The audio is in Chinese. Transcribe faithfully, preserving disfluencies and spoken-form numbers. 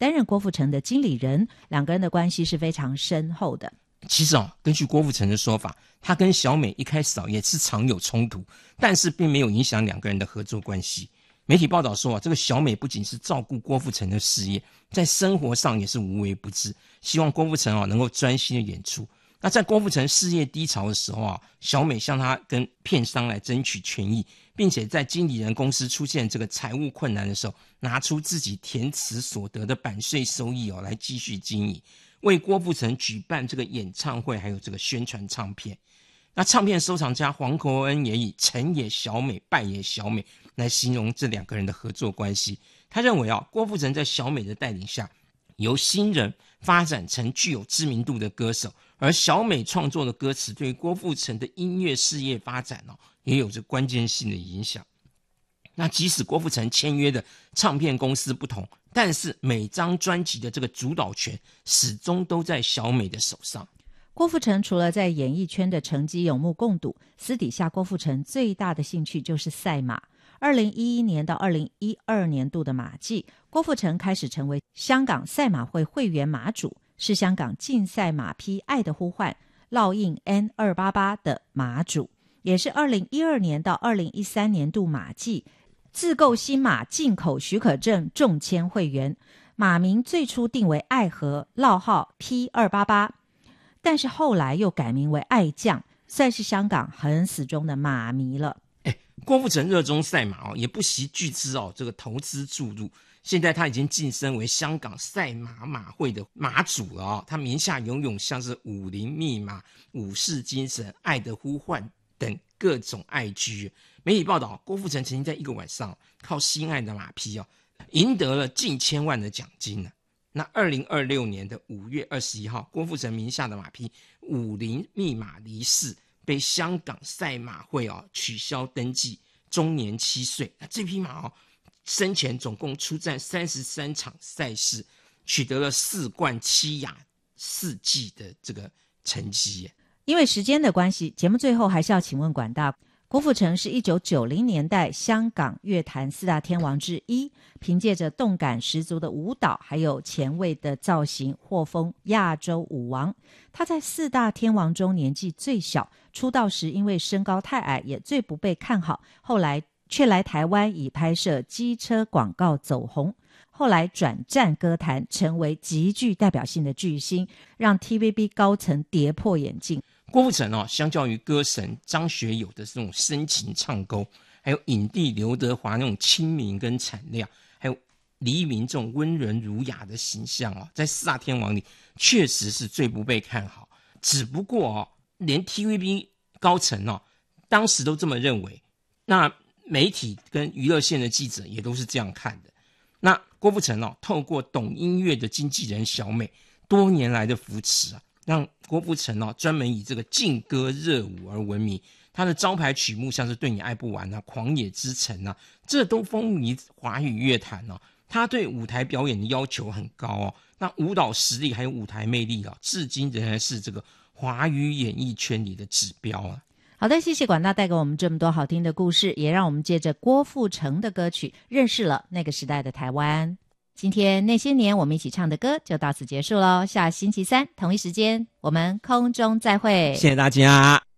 担任郭富城的经理人，两个人的关系是非常深厚的。 其实哦，根据郭富城的说法，他跟小美一开始哦也是常有冲突，但是并没有影响两个人的合作关系。媒体报道说啊，这个小美不仅是照顾郭富城的事业，在生活上也是无微不至，希望郭富城啊能够专心的演出。那在郭富城事业低潮的时候啊，小美向他跟片商来争取权益，并且在经理人公司出现这个财务困难的时候，拿出自己填词所得的版税收益哦来继续经营，为郭富城举办这个演唱会，还有这个宣传唱片。那唱片收藏家黄国恩也以成也小美，败也小美来形容这两个人的合作关系。他认为啊，郭富城在小美的带领下，由新人发展成具有知名度的歌手，而小美创作的歌词对郭富城的音乐事业发展哦，也有着关键性的影响。那即使郭富城签约的唱片公司不同，但是每张专辑的这个主导权始终都在小美的手上。 郭富城除了在演艺圈的成绩有目共睹，私底下郭富城最大的兴趣就是赛马。二零一一年到二零一二年度的马季，郭富城开始成为香港赛马会会员马主，是香港竞赛马匹爱的呼唤烙印 N 二八八 的马主，也是二零一二年到二零一三年度马季自购新马进口许可证中签会员，马名最初定为爱河，烙号 P 二八八，但是后来又改名为爱将，算是香港很死忠的马迷了。 哎，郭富城热衷赛马哦，也不惜巨资哦，这个投资注入。现在他已经晋升为香港赛马马会的马主了哦，他名下拥有像是武林密码、武士精神、爱的呼唤等各种爱居。媒体报道，郭富城曾经在一个晚上靠心爱的马匹哦，赢得了近千万的奖金呢。那二零二六年的五月二十一号，郭富城名下的马匹武林密码离世，被香港赛马会哦取消登记，终年七岁。那这匹马哦，生前总共出战三十三场赛事，取得了四冠七亚四季的这个成绩。 因为时间的关系，节目最后还是要请问管大，郭富城是一九九零年代香港乐坛四大天王之一，凭借着动感十足的舞蹈还有前卫的造型获封亚洲舞王。他在四大天王中年纪最小，出道时因为身高太矮也最不被看好，后来却来台湾以拍摄机车广告走红，后来转战歌坛，成为极具代表性的巨星，让 T V B 高层跌破眼镜。 郭富城哦，相较于歌神张学友的这种深情唱勾，还有影帝刘德华那种亲民跟产量，还有黎明这种温润儒雅的形象哦，在四大天王里确实是最不被看好。只不过哦，连 T V B 高层哦，当时都这么认为，那媒体跟娱乐线的记者也都是这样看的。那郭富城哦，透过懂音乐的经纪人小美多年来的扶持啊，让郭富城哦专门以这个劲歌热舞而闻名。他的招牌曲目像是《对你爱不完》啊、《狂野之城》啊，这都风靡华语乐坛哦。他对舞台表演的要求很高哦，那舞蹈实力还有舞台魅力啊，至今仍然是这个华语演艺圈里的指标啊。 好的，谢谢管大带给我们这么多好听的故事，也让我们借着郭富城的歌曲认识了那个时代的台湾。今天那些年我们一起唱的歌就到此结束咯，下星期三同一时间我们空中再会， 谢谢大家。